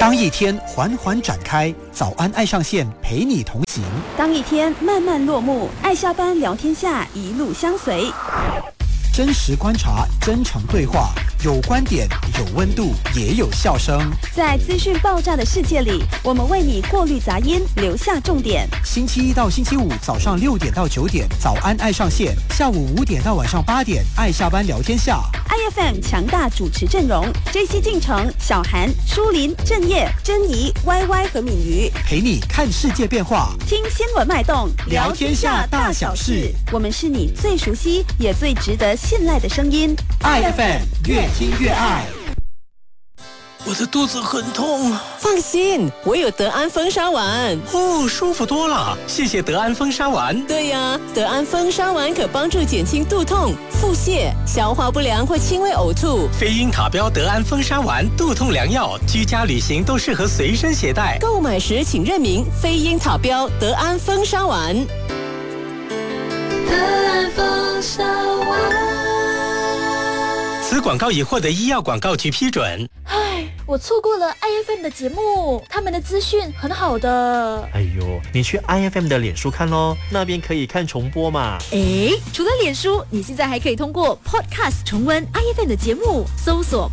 当一天缓缓展开，早安爱上线陪你同行； 当一天慢慢落幕，爱下班聊天下一路相随。 真实观察，真诚对话，有观点，有温度，也有笑声。 在资讯爆炸的世界里，我们为你过滤杂音，留下重点。 星期一到星期五早上6点到9点，早安爱上线；下午5点到晚上8点，爱下班聊天下。 IFM 强大主持阵容 ：JC 进城、小韩、舒林、郑业、珍妮、YY 和敏瑜， 陪你看世界变化， 听新闻脉动， 聊天下大小事。 我们是你最熟悉也最值得信赖的声音。 IFM 越听越爱。 我的肚子很痛。 放心，我有德安风沙丸。 哦，舒服多了，谢谢德安风沙丸。 对呀，德安风沙丸可帮助减轻肚痛、腹泻、消化不良或轻微呕吐。 非英塔标德安风沙丸，肚痛良药，居家旅行都适合随身携带。 购买时请认明非英塔标德安风沙丸。 德安风沙丸。 此广告已获得医药广告局批准。 唉，我错过了 IFM 的节目，他们的资讯很好的。 哎呦，你去 IFM 的脸书看咯，那边可以看重播嘛。 诶，除了脸书，你现在还可以通过 Podcast 重温 IFM 的节目，搜索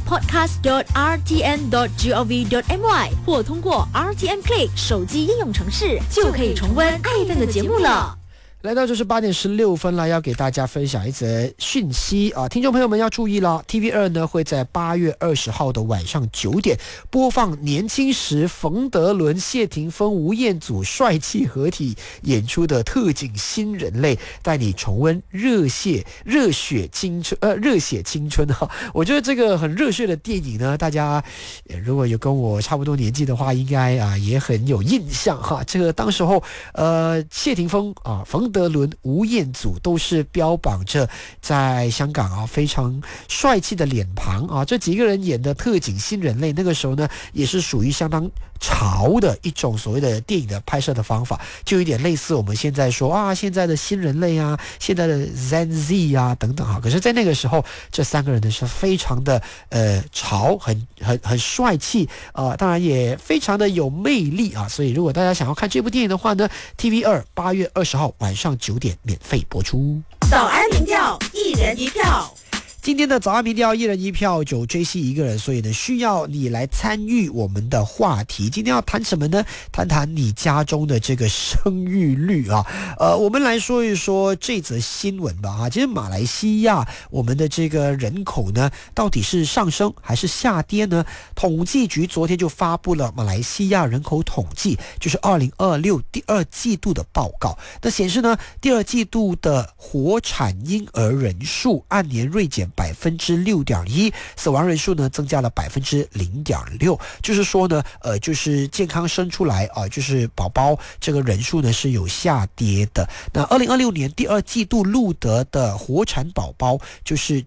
podcast.rtn.gov.my 或通过 RTN Play 手机应用程式，就可以重温 IFM 的节目了。 来到就是8点16分了，要给大家分享一则讯息啊！听众朋友们要注意了 ，TV2 呢会在8月20号的晚上9点播放年轻时冯德伦、谢霆锋、吴彦祖帅气合体演出的特警新人类，带你重温热血青春哈！我觉得这个很热血的电影呢，大家如果有跟我差不多年纪的话，应该也很有印象哈。这个当时候谢霆锋冯德伦、吴彦祖都是标榜着在香港非常帅气的脸庞这几个人演的特警新人类，那个时候呢也是属于相当潮的一种所谓的电影的拍摄的方法，就有点类似我们现在说现在的新人类现在的 Gen Z 等等可是在那个时候这三个人呢是非常的潮，很帅气当然也非常的有魅力所以如果大家想要看这部电影的话呢 TV2 8月20号晚上9点免费播出。 早安民调，一人一票。 今天的早安民调一人一票，就JC一个人，所以呢需要你来参与我们的话题。今天要谈什么呢？谈你家中的这个生育率我们来说一说这则新闻吧其实马来西亚我们的这个人口呢到底是上升还是下跌呢？统计局昨天就发布了马来西亚人口统计，就是2026第二季度的报告。那显示呢第二季度的活产婴儿人数按年锐减6.1%，死亡人数呢增加了0.6%，就是说呢就是健康生出来就是宝宝这个人数呢是有下跌的。那2026年第二季度录得的活产宝宝就是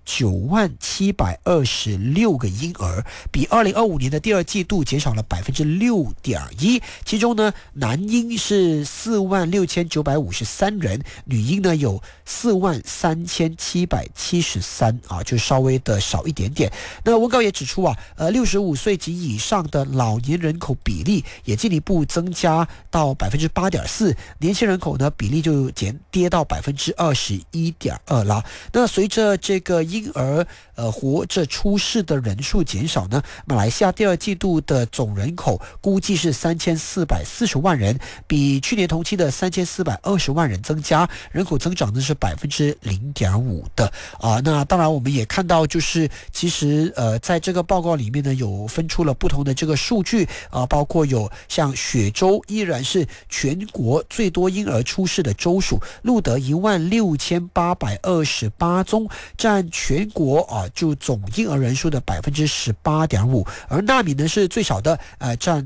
90726个婴儿，比2025年的第二季度减少了6.1%。其中呢男婴是46953人，女婴呢有43773就稍微的少一点点。那文稿也指出65岁及以上的老年人口比例也进一步增加到8.4%，年轻人口呢比例就跌到21.2%了。那随着这个婴儿活着出世的人数减少呢，马来西亚第二季度的总人口估计是3440万人，比去年同期的3420万人增加，人口增长呢是0.5%的那当然我们也看到就是其实在这个报告里面呢有分出了不同的这个数据包括有像雪州依然是全国最多婴儿出世的州属，录得16828宗，占全国就总婴儿人数的18.5%，而纳米呢是最少的占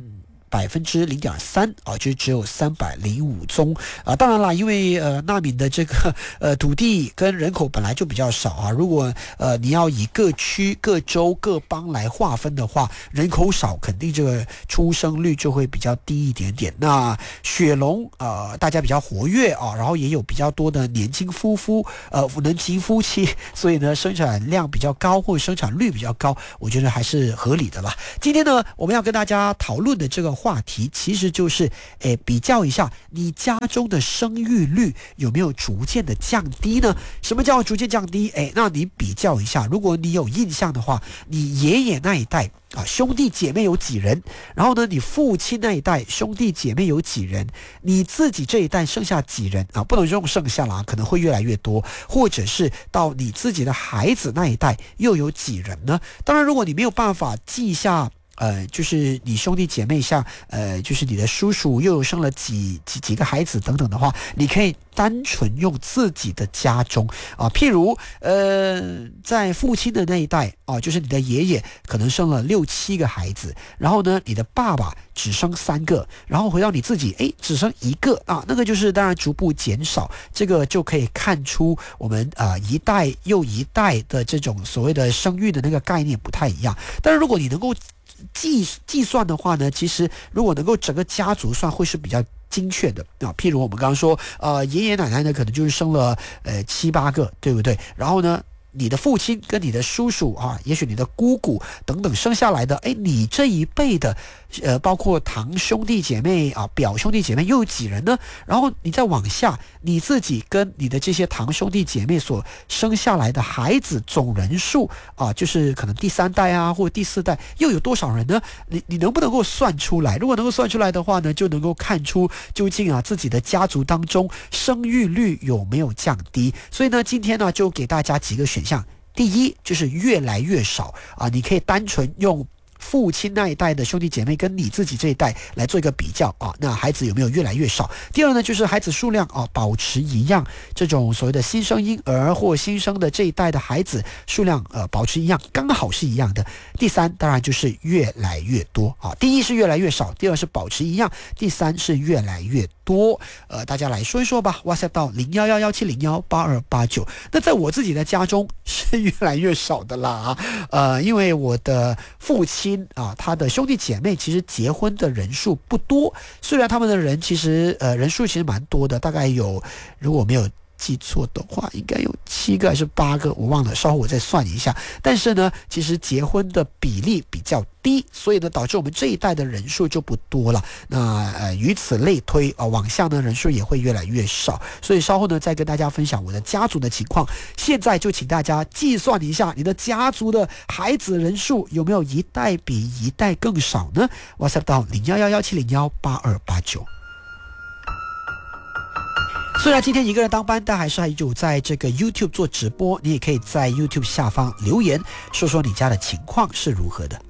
0.3%啊，就只有305宗啊。当然啦，因为纳敏的这个土地跟人口本来就比较少啊，如果你要以各区、各州、各邦来划分的话，人口少，肯定这个出生率就会比较低一点点。那雪隆大家比较活跃啊，然后也有比较多的年轻夫妻，所以呢生产量比较高或者生产率比较高，我觉得还是合理的啦。今天呢我们要跟大家讨论的这个话题其实就是比较一下你家中的生育率有没有逐渐的降低呢？什么叫逐渐降低？那你比较一下，如果你有印象的话，你爷爷那一代兄弟姐妹有几人，然后呢你父亲那一代兄弟姐妹有几人，你自己这一代剩下几人不能用剩下啦，可能会越来越多，或者是到你自己的孩子那一代又有几人呢？当然如果你没有办法记下就是你兄弟姐妹像就是你的叔叔又有生了几个孩子等等的话，你可以单纯用自己的家中譬如在父亲的那一代就是你的爷爷可能生了6、7个孩子，然后呢你的爸爸只生3个，然后回到你自己只生1个那个就是当然逐步减少，这个就可以看出我们一代又一代的这种所谓的生育的那个概念不太一样。但是如果你能够计算的话呢，其实如果能够整个家族算会是比较精确的譬如我们刚刚说爷爷奶奶呢可能就是生了7、8个，对不对？然后呢你的父亲跟你的叔叔也许你的姑姑等等生下来的你这一辈的包括堂兄弟姐妹表兄弟姐妹又有几人呢？然后你再往下，你自己跟你的这些堂兄弟姐妹所生下来的孩子总人数就是可能第3代或者第4代又有多少人呢？你能不能够算出来？如果能够算出来的话呢，就能够看出究竟自己的家族当中生育率有没有降低。所以呢今天呢就给大家几个选项。第一就是越来越少你可以单纯用父亲那一代的兄弟姐妹跟你自己这一代来做一个比较那孩子有没有越来越少？第二呢就是孩子数量保持一样，这种所谓的新生婴儿或新生的这一代的孩子数量保持一样，刚好是一样的。第三当然就是越来越多第一是越来越少，第二是保持一样，第三是越来越多。大家来说一说吧， WhatsApp 到0111708289。那在我自己的家中是越来越少的啦因为我的父亲他的兄弟姐妹其实结婚的人数不多，虽然他们的人其实人数其实蛮多的，大概有，如果没有记错的话应该有7个还是8个，我忘了，稍后我再算一下。但是呢其实结婚的比例比较低，所以呢导致我们这一代的人数就不多了。那以此类推往下呢人数也会越来越少，所以稍后呢再跟大家分享我的家族的情况。现在就请大家计算一下你的家族的孩子人数有没有一代比一代更少呢？ WhatsApp 到0111708289。虽然今天一个人当班，但还有在这个 YouTube 做直播，你也可以在 YouTube 下方留言说说你家的情况是如何的。